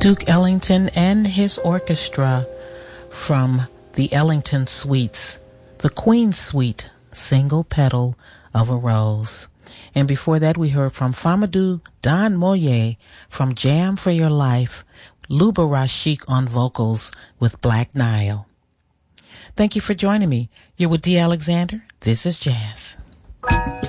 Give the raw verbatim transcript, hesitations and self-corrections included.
Duke Ellington and his orchestra from the Ellington Suites, the Queen Suite, Single Petal of a Rose. And before that, we heard from Famadou Don Moye from Jam for Your Life, Luba Rashik on vocals with Black Nile. Thank you for joining me. You're with D. Alexander. This is Jazz.